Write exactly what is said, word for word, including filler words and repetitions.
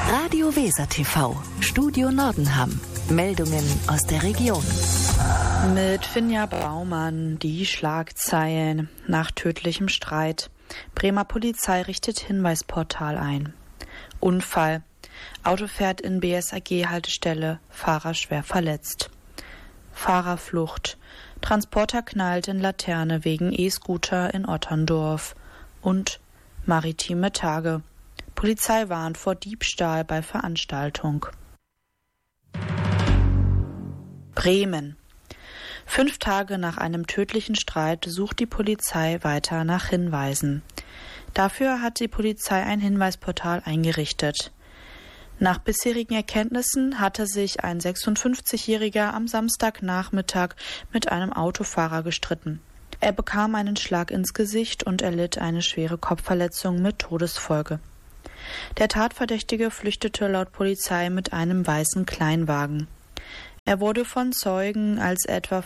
Radio Weser T V, Studio Nordenham. Meldungen aus der Region. Mit Finja Baumann die Schlagzeilen. Nach tödlichem Streit. Bremer Polizei richtet Hinweisportal ein. Unfall. Auto fährt in B S A G-Haltestelle. Fahrer schwer verletzt. Fahrerflucht. Transporter knallt in Laterne wegen E-Scooter in Otterndorf. Und maritime Tage. Polizei warnt vor Diebstahl bei Veranstaltung. Bremen. Fünf Tage nach einem tödlichen Streit sucht die Polizei weiter nach Hinweisen. Dafür hat die Polizei ein Hinweisportal eingerichtet. Nach bisherigen Erkenntnissen hatte sich ein sechsundfünfzigjähriger am Samstagnachmittag mit einem Autofahrer gestritten. Er bekam einen Schlag ins Gesicht und erlitt eine schwere Kopfverletzung mit Todesfolge. Der Tatverdächtige flüchtete laut Polizei mit einem weißen Kleinwagen. Er wurde von Zeugen als etwa